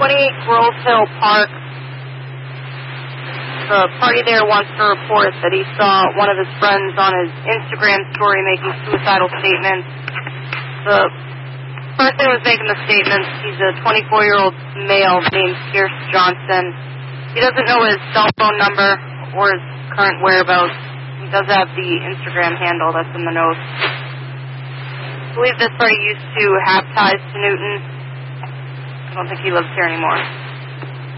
28 Grove Hill Park. The party there wants to report that he saw one of his friends on his Instagram story making suicidal statements. The person who was making the statements, he's a 24-year-old male named Pierce Johnson. He doesn't know his cell phone number or his current whereabouts. He does have the Instagram handle that's in the notes. I believe this party used to have ties to Newton. I don't think he lives here anymore.